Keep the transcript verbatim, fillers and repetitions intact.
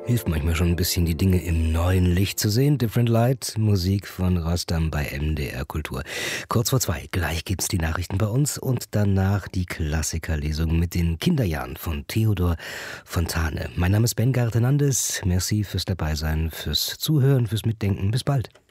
Hilft manchmal schon ein bisschen, die Dinge im neuen Licht zu sehen. Different Light, Musik von Rostam bei M D R Kultur. Kurz vor zwei, gleich gibt's die Nachrichten bei uns und danach die Klassikerlesung mit den Kinderjahren von Theodor Fontane. Mein Name ist Ben Gartenandes. Merci fürs Dabeisein, fürs Zuhören, fürs Mitdenken. Bis bald.